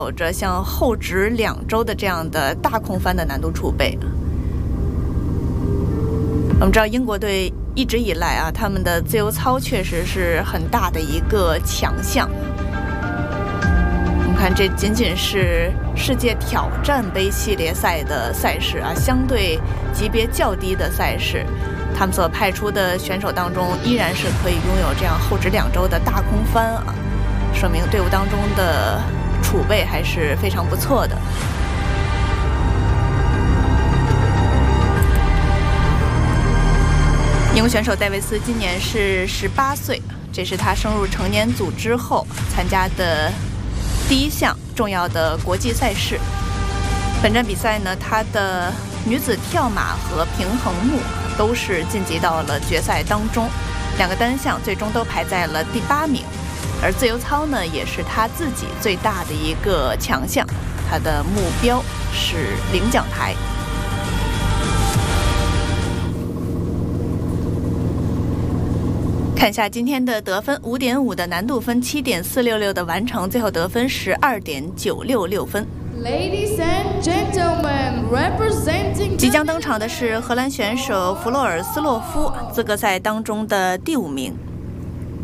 有着像后直2周的这样的大空翻的难度储备。我们知道英国队一直以来他们的自由操确实是很大的一个强项。我们看，这仅仅是世界挑战杯系列赛的赛事相对级别较低的赛事，他们所派出的选手当中依然是可以拥有这样后直2周的大空翻说明队伍当中的储备还是非常不错的。英国选手戴维斯今年是18岁，这是他升入成年组之后参加的第一项重要的国际赛事。本站比赛呢，他的女子跳马和平衡木都是晋级到了决赛当中，2个单项最终都排在了第8名。而自由操呢，也是他自己最大的一个强项，他的目标是领奖台。看一下今天的得分，5.5的难度分，7.466的完成，最后得分12.966分。 Ladies and gentlemen, representing 即将登场的是荷兰选手弗洛尔斯洛夫，资格赛当中的第5名。